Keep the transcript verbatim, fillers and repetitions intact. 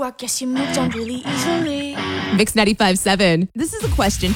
I guess you moved on really easily. Mix ninety-five point seven. This is a question